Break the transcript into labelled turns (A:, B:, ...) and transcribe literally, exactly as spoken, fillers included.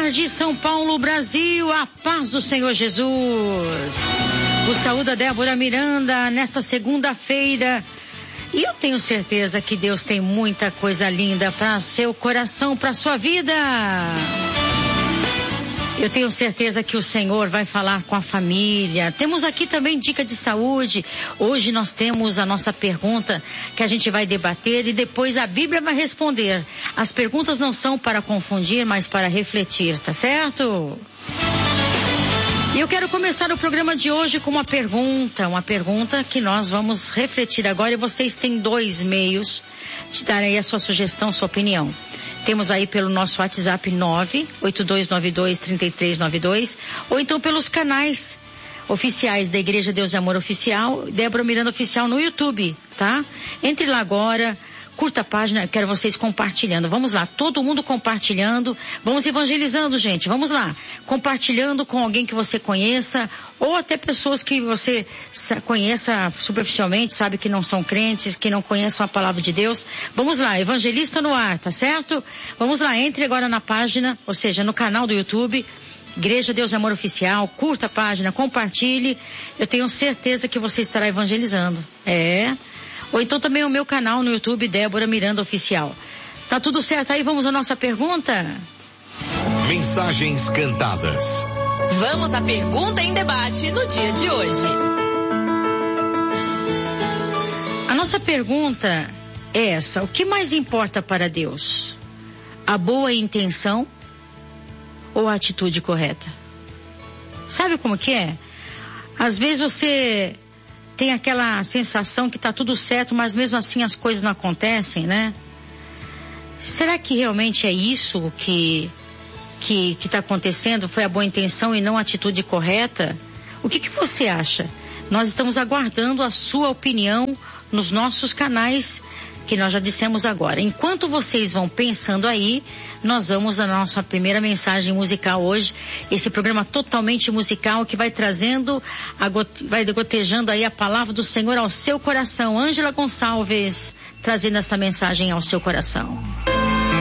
A: tarde, São Paulo, Brasil, a paz do Senhor Jesus. O saúde a Débora Miranda nesta segunda-feira. E eu tenho certeza que Deus tem muita coisa linda para seu coração, para sua vida. Eu tenho certeza que o Senhor vai falar com a família. Temos aqui também dica de saúde. Hoje nós temos a nossa pergunta que a gente vai debater e depois a Bíblia vai responder. As perguntas não são para confundir, mas para refletir, tá certo? E eu quero começar o programa de hoje com uma pergunta, uma pergunta que nós vamos refletir agora e vocês têm dois meios de dar aí a sua sugestão, sua opinião. Temos aí pelo nosso WhatsApp nove oito dois nove dois, três três nove dois ou então pelos canais oficiais da Igreja Deus e Amor Oficial, Débora Miranda Oficial no YouTube, tá? Entre lá agora, curta a página, quero vocês compartilhando. Vamos lá, todo mundo compartilhando, vamos evangelizando, gente, vamos lá. Compartilhando com alguém que você conheça ou até pessoas que você conheça superficialmente, sabe que não são crentes, que não conheçam a palavra de Deus. Vamos lá, evangelista no ar, tá certo? Vamos lá, entre agora na página, ou seja, no canal do YouTube, Igreja Deus e Amor Oficial, curta a página, compartilhe. Eu tenho certeza que você estará evangelizando. É... Ou então também o meu canal no YouTube, Débora Miranda Oficial. Tá tudo certo aí? Vamos à nossa pergunta?
B: Mensagens cantadas.
C: Vamos à pergunta em debate no dia de hoje.
A: A nossa pergunta é essa: o que mais importa para Deus? A boa intenção ou a atitude correta? Sabe como que é? Às vezes você tem aquela sensação que tá tudo certo, mas mesmo assim as coisas não acontecem, né? Será que realmente é isso que que que tá acontecendo? Foi a boa intenção e não a atitude correta? O que que você acha? Nós estamos aguardando a sua opinião nos nossos canais que nós já dissemos agora. Enquanto vocês vão pensando aí, nós vamos à nossa primeira mensagem musical hoje, esse programa totalmente musical que vai trazendo, a gote, vai gotejando aí a palavra do Senhor ao seu coração. Ângela Gonçalves, trazendo essa mensagem ao seu coração.